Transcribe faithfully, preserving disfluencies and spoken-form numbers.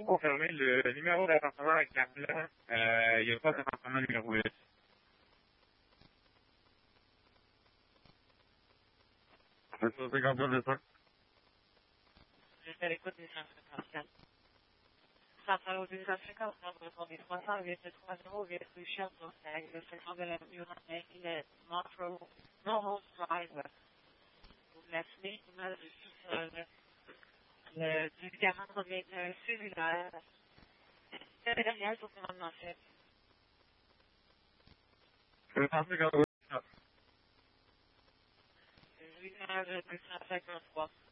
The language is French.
vous confirmer le numéro d'appartement avec la plan. Euh, il n'y a pas d'appartement numéro huit. C'est ça, c'est comme ça, c'est ça. Je suis à l'écoute des cent cinquante-quatre. Central au deux cent cinquante, répondez trois cent huit trois zéro huit rue Shelton, avec le secteur de l'avenue Randin et le Montrose, Montrose Drive. Vous l'appelez, vous m'avez sur le du quarante vingt et un cellulaire. C'est derrière le commandement sept. C'est cent cinquante-huit. huit deux cent cinquante-trois.